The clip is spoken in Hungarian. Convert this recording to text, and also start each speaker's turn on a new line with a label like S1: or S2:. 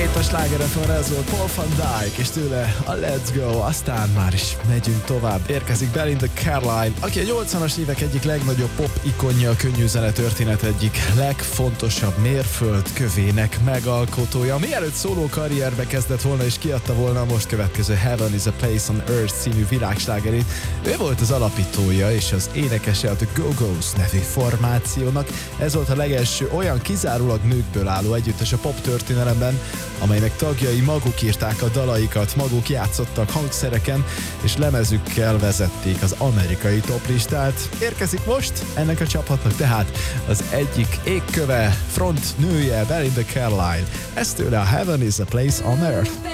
S1: itt a Sláger FM-re, ez volt Paul van Dyk, és tőle a Let's Go, aztán már is megyünk tovább. Érkezik Belinda Carlisle, aki a 80-as évek egyik legnagyobb pop ikonja, a könnyű zene történet egyik legfontosabb mérföldkövének megalkotója. Mielőtt szóló karrierbe kezdett volna és kiadta volna a most következő Heaven is a Place on Earth című világslágerét, ő volt az alapítója és az énekese a The Go-Go's nevű formációnak. Ez volt a legelső olyan kizárólag nőkből álló együttes a pop történelemben, amelynek tagjai maguk írták a dalaikat, maguk játszottak hangszereken, és lemezükkel vezették az amerikai toplistát. Érkezik most ennek a csapatnak tehát az egyik égköve, front nője, Belinda Carlisle. Ez tőle a Heaven is a Place on Earth.